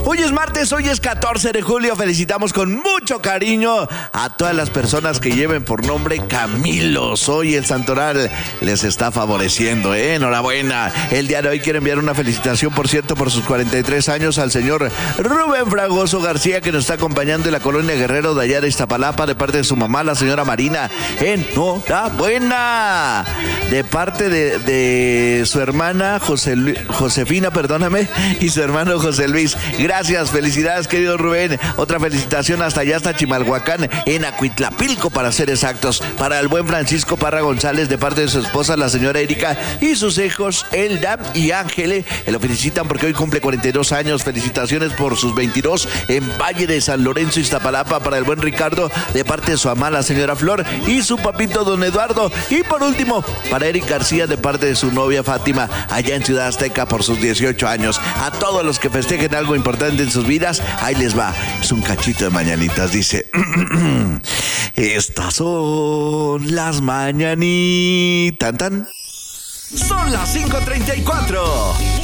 Hoy es martes, hoy es 14 de julio. Felicitamos con mucho cariño a todas las personas que lleven por nombre Camilos. Hoy el santoral les está favoreciendo, enhorabuena. El día de hoy quiero enviar una felicitación, por cierto, por sus 43 años al señor Rubén Fragoso García, que nos está acompañando en la colonia Guerrero de allá de Iztapalapa, de parte de su mamá, la señora Marina. ¡Enhorabuena! De parte de su hermana Josefina, y su hermano José Luis. Gracias, felicidades, querido Rubén. Otra felicitación hasta allá, hasta Chimalhuacán, en Acuitlapilco, para ser exactos, para el buen Francisco Parra González, de parte de su esposa, la señora Erika, y sus hijos Elda y Ángel. Lo felicitan porque hoy cumple 42 años. Felicitaciones por sus 22 en Valle de San Lorenzo, Iztapalapa, para el buen Ricardo, de parte de su mamá, la señora Flor, y su papito, don Eduardo. Y por último, para Eric García, de parte de su novia Fátima, allá en Ciudad Azteca, por sus 18 años. A todos los que festejen algo importante en sus vidas, ahí les va. Es un cachito de mañanitas, dice. Estas son las mañanitas. Son las 5:34.